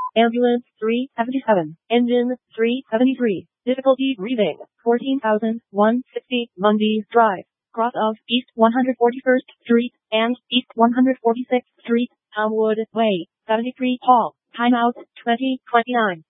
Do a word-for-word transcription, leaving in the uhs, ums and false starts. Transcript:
Ambulance three seventy-seven. Engine three seventy-three. Difficulty reading fourteen thousand one hundred sixty. Mundy Drive. Cross of East one hundred forty-first Street and East one hundred forty-sixth Street, Elmwood Way, seventy-three Hall. Timeout twenty twenty-nine.